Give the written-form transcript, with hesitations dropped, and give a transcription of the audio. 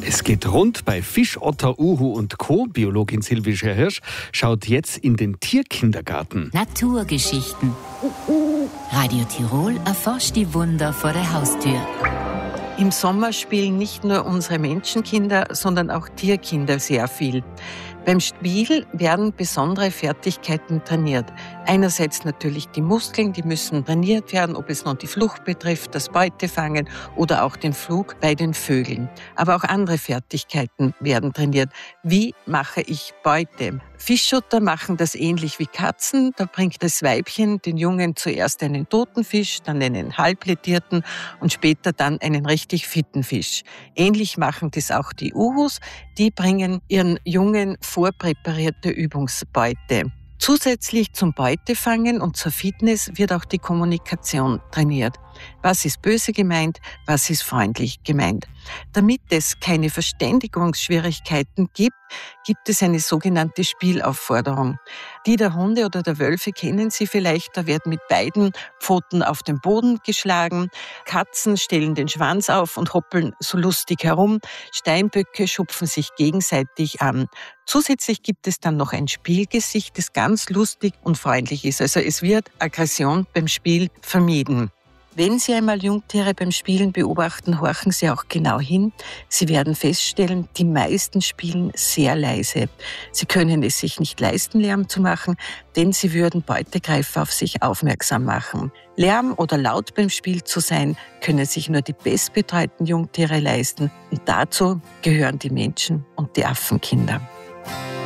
Es geht rund bei Fisch, Otter, Uhu und Co. Biologin Silvia Hirsch schaut jetzt in den Tierkindergarten. Naturgeschichten. Radio Tirol erforscht die Wunder vor der Haustür. Im Sommer spielen nicht nur unsere Menschenkinder, sondern auch Tierkinder sehr viel. Beim Spiel werden besondere Fertigkeiten trainiert. Einerseits natürlich die Muskeln, die müssen trainiert werden, ob es nun die Flucht betrifft, das Beutefangen oder auch den Flug bei den Vögeln. Aber auch andere Fertigkeiten werden trainiert. Wie mache ich Beute? Fischotter machen das ähnlich wie Katzen. Da bringt das Weibchen den Jungen zuerst einen toten Fisch, dann einen halbledierten und später dann einen richtig fitten Fisch. Ähnlich machen das auch die Uhus. Die bringen ihren Jungen vorpräparierte Übungsbeute. Zusätzlich zum Beutefangen und zur Fitness wird auch die Kommunikation trainiert. Was ist böse gemeint, was ist freundlich gemeint? Damit es keine Verständigungsschwierigkeiten gibt, gibt es eine sogenannte Spielaufforderung. Die der Hunde oder der Wölfe kennen Sie vielleicht, da wird mit beiden Pfoten auf den Boden geschlagen, Katzen stellen den Schwanz auf und hoppeln so lustig herum, Steinböcke schupfen sich gegenseitig an. Zusätzlich gibt es dann noch ein Spielgesicht, das ganz lustig und freundlich ist. Also es wird Aggression beim Spiel vermieden. Wenn Sie einmal Jungtiere beim Spielen beobachten, horchen Sie auch genau hin. Sie werden feststellen, die meisten spielen sehr leise. Sie können es sich nicht leisten, Lärm zu machen, denn sie würden Beutegreifer auf sich aufmerksam machen. Lärm oder laut beim Spiel zu sein, können sich nur die bestbetreuten Jungtiere leisten. Und dazu gehören die Menschen und die Affenkinder.